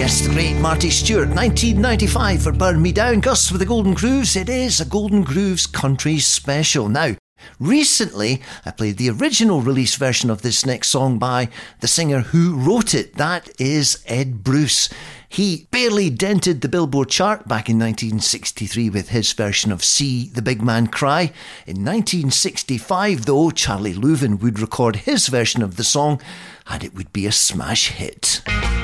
Yes, the great Marty Stewart, 1995 for Burn Me Down. Gus with the Golden Grooves. It is a Golden Grooves country special. Now, recently, I played the original release version of this next song by the singer who wrote it. That is Ed Bruce. He barely dented the Billboard chart back in 1963 with his version of See the Big Man Cry. In 1965, though, Charlie Louvin would record his version of the song, and it would be a smash hit.